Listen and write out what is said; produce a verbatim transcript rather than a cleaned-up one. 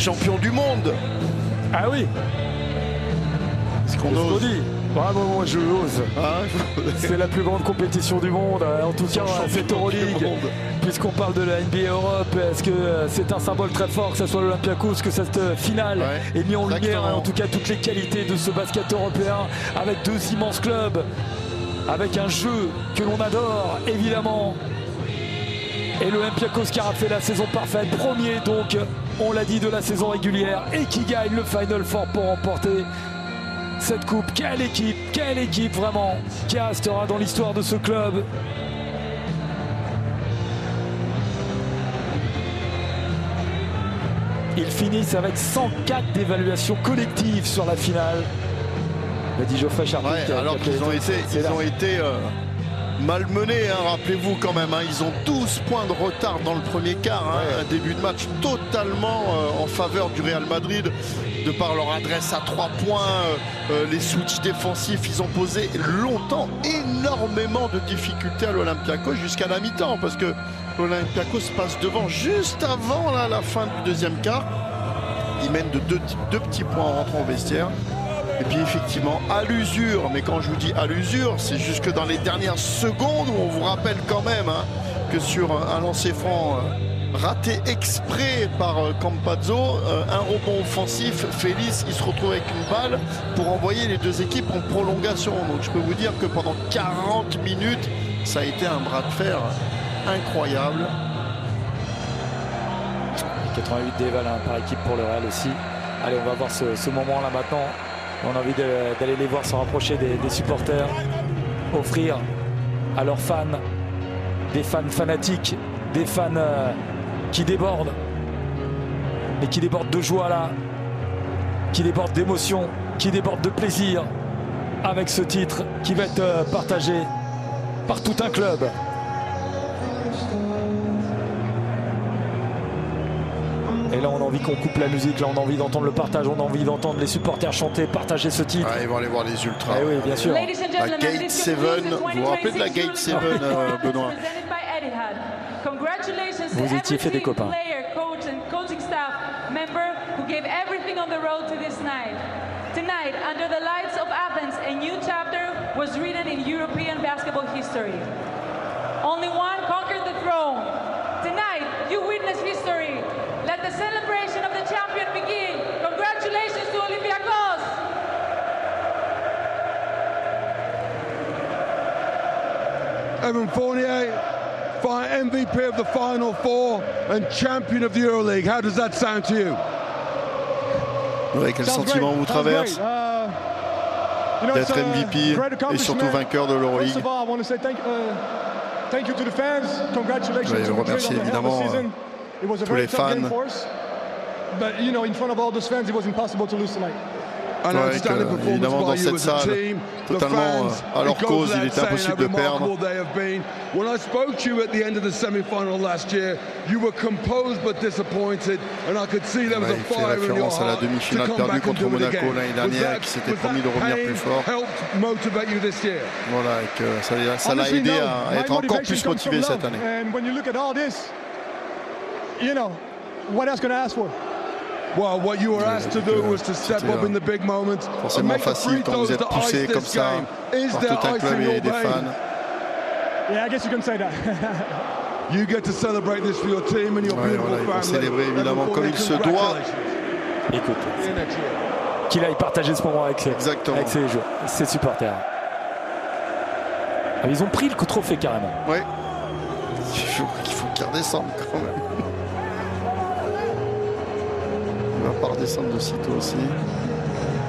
champion du monde. Ah oui. Est-ce qu'on ose? dit Bravo, moi je ose. Ah, c'est la plus grande compétition du monde. En tout cas, cette Euroleague. Puisqu'on parle de la N B A Europe, est-ce que c'est un symbole très fort que ce soit l'Olympiakos, que cette finale ouais, ait mis en lumière exactement. en tout cas toutes les qualités de ce basket européen avec deux immenses clubs, avec un jeu que l'on adore évidemment. Et l'Olympiakos qui a fait la saison parfaite, premier donc, on l'a dit, de la saison régulière et qui gagne le Final Four pour remporter cette coupe. Quelle équipe, quelle équipe vraiment qui restera dans l'histoire de ce club. Ils finissent avec cent quatre d'évaluation collective sur la finale. M'a dit Geoffrey Charpentier. Ouais, alors qu'ils ont été, ils ont été euh, malmenés, hein, rappelez-vous quand même. Hein, ils ont douze points de retard dans le premier quart. Hein, ouais. Un début de match totalement euh, en faveur du Real Madrid. De par leur adresse à trois points, euh, les switches défensifs, ils ont posé longtemps énormément de difficultés à l'Olympiakos jusqu'à la mi-temps, parce que l'Olympiakos passe devant juste avant là, la fin du deuxième quart. Ils mènent de deux, deux petits points en rentrant au vestiaire. Et puis effectivement, à l'usure, mais quand je vous dis à l'usure, c'est jusque dans les dernières secondes où on vous rappelle quand même hein, que sur un lancer franc euh, raté exprès par euh, Campazzo, euh, un rebond offensif, Félix, il se retrouve avec une balle pour envoyer les deux équipes en prolongation. Donc je peux vous dire que pendant quarante minutes, ça a été un bras de fer incroyable. quatre-vingt-huit d'éval hein, par équipe pour le Real aussi. Allez, on va voir ce, ce moment-là maintenant. On a envie d'aller les voir se rapprocher des, des supporters, offrir à leurs fans, des fans fanatiques, des fans euh, qui débordent, et qui débordent de joie là, qui débordent d'émotion, qui débordent de plaisir avec ce titre qui va être euh, partagé par tout un club. Et là on a envie qu'on coupe la musique, là on a envie d'entendre le partage, on a envie d'entendre les supporters chanter, partager ce titre. Ah, ils vont aller voir les ultras. Eh oui, bien sûr. La Gate sept, vous vous rappelez de la Gate sept, euh, Benoît? Vous étiez fait des copains. Tonight, under the lights of Athens, a new chapter was written in European basketball history. Only one conquered the throne. Tonight, you witness history. Let the celebration of the champion begin. Congratulations to Olympiacos. Evan Fournier, M V P of the Final Four and champion of the EuroLeague. How does that sound to you? Ouais, quel sentiment vous traverse d'être M V P et surtout vainqueur de l'Euroleague? Je voulais remercier évidemment tous les fans. Ouais, que, évidemment dans cette salle, totalement à leur cause, il était impossible de perdre. When I spoke to you at the end of the semi-final last year, you were composed but disappointed, and I could see there was a fire in your référence à la demi-finale perdue contre Monaco l'année dernière, qui s'était promis de revenir plus fort. Voilà, et que ça l'a aidé à être encore plus motivé cette année. Well, what you were asked to do was to step up in the big moments. Forcément facile quand vous êtes poussé comme ça par tout un club et des fans. Yeah, I guess you can say that. You get to celebrate this for your team and your ouais, beautiful voilà, family. Célébrer évidemment comme il se doit. Écoute, qu'il aille partager ce moment avec ses, avec ses joueurs, ses supporters. Ah, ils ont pris le trophée carrément. Oui. Il faut qu'il redescende quand même. Il va pas redescendre de sitôt aussi.